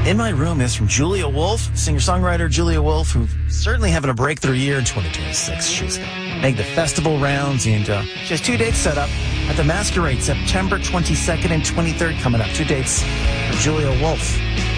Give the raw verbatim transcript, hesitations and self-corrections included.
In My Room is from Julia Wolf, singer-songwriter Julia Wolf, who's certainly having a breakthrough year in twenty twenty-six. She's going to make the festival rounds, and uh, she has two dates set up at the Masquerade, September twenty-second and twenty-third coming up. Two dates for Julia Wolf.